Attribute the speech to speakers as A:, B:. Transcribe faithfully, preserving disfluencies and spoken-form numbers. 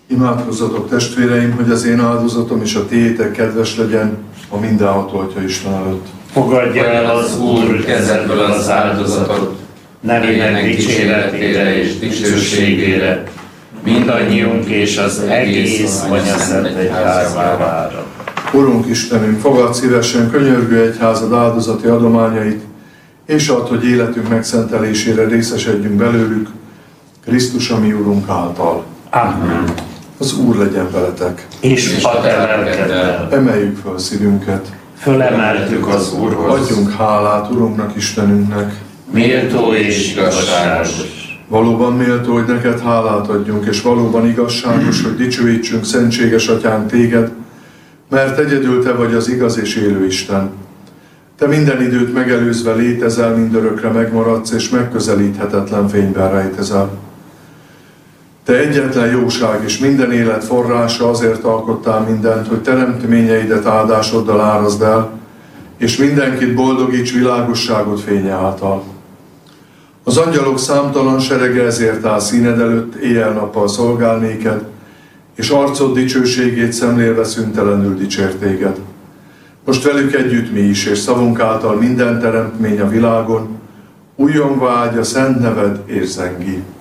A: Imádkozzatok, testvéreim, hogy az én áldozatom és a tiétek kedves legyen a mindenható Atya Isten előtt.
B: Fogadja el az Úr kezedből az áldozatot, nevének dicséretére és dicsőségére, mindannyiunk és az egész Anyaszent Egyház javára.
A: Urunk Istenünk, fogadd szívesen könyörgő egyházad áldozati adományait, és add, hogy életünk megszentelésére részesedjünk belőlük, Krisztus, a mi Urunk által.
B: Amen.
A: Az Úr legyen veletek.
B: És a te lelkeddel.
A: Emeljük föl szívünket.
B: Fölemeltük az Úrhoz.
A: Adjunk hálát Urunknak, Istenünknek.
B: Méltó és igazságos.
A: Valóban méltó, hogy neked hálát adjunk, és valóban igazságos, hogy dicsőítsünk, szentséges Atyánk téged, mert egyedül te vagy az igaz és élő Isten. Te minden időt megelőzve létezel, mindörökre megmaradsz, és megközelíthetetlen fényben rejtezel. Te egyetlen jóság és minden élet forrása, azért alkottál mindent, hogy teremtményeidet áldásoddal árazd el, és mindenkit boldogíts világosságot fénye által. Az angyalok számtalan serege ezért áll színed előtt, éjjel-nappal szolgál néked, és arcod dicsőségét szemlélve szüntelenül dicsér téged. Most velük együtt mi is, és szavunk által minden teremtmény a világon, újjongva áldja szent neved és zengi.